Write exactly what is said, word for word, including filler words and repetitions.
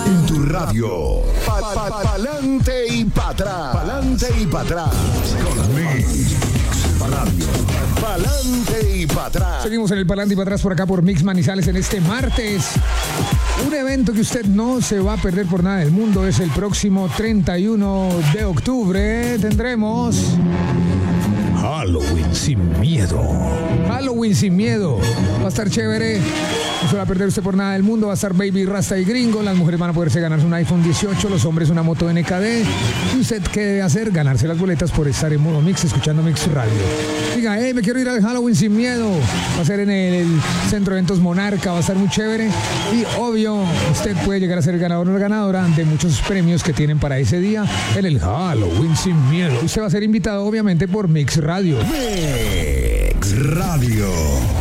En tu radio. Pa, pa, pa, pa'lante y para atrás. Pa'lante y para atrás. Con Mix Radio. Pa'lante y para atrás. Seguimos en el Pa'lante y para atrás por acá por Mix Manizales en este martes. Un evento que usted no se va a perder por nada del mundo es el próximo treinta y uno de octubre. Tendremos Halloween sin miedo. Halloween sin miedo. Va a estar chévere. No se va a perder usted por nada del mundo. Va a estar Baby, Rasta y Gringo. Las mujeres van a poderse ganarse un iPhone dieciocho. Los hombres una moto N K D. ¿Y usted qué debe hacer? Ganarse las boletas por estar en modo Mix, escuchando Mix Radio. Diga, hey, me quiero ir al Halloween sin miedo. Va a ser en el, el Centro de Eventos Monarca. Va a estar muy chévere. Y obvio, usted puede llegar a ser el ganador o la ganadora de muchos premios que tienen para ese día en el Halloween sin miedo. Usted va a ser invitado, obviamente, por Mix Radio. Mix Radio.